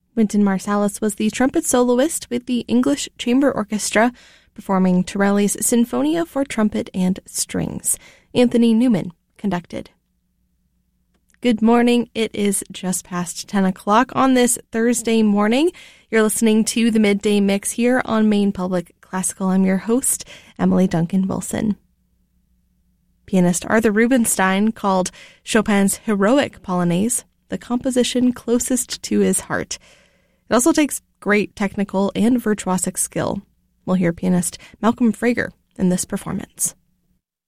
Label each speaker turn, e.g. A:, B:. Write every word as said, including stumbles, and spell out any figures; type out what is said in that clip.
A: Wynton Marsalis was the trumpet soloist with the English Chamber Orchestra, performing Torelli's Sinfonia for trumpet and strings. Anthony Newman conducted. Good morning. It is just past ten o'clock on this Thursday morning. You're listening to the Midday Mix here on Maine Public Classical. I'm your host, Emily Duncan Wilson. Pianist Arthur Rubinstein called Chopin's Heroic Polonaise the composition closest to his heart. It also takes great technical and virtuosic skill. We'll hear pianist Malcolm Frager in this performance.